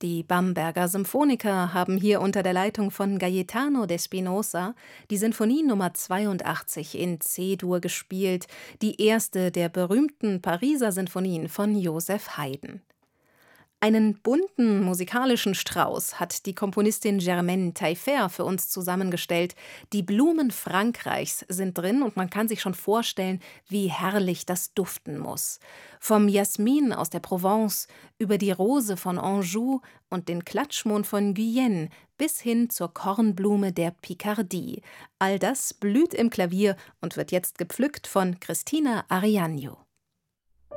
Die Bamberger Symphoniker haben hier unter der Leitung von Gaetano d'Espinosa die Sinfonie Nummer 82 in C-Dur gespielt, die erste der berühmten Pariser Sinfonien von Joseph Haydn. Einen bunten musikalischen Strauß hat die Komponistin Germaine Taillefer für uns zusammengestellt. Die Blumen Frankreichs sind drin und man kann sich schon vorstellen, wie herrlich das duften muss. Vom Jasmin aus der Provence über die Rose von Anjou und den Klatschmohn von Guyenne bis hin zur Kornblume der Picardie. All das blüht im Klavier und wird jetzt gepflückt von Christina Arianno.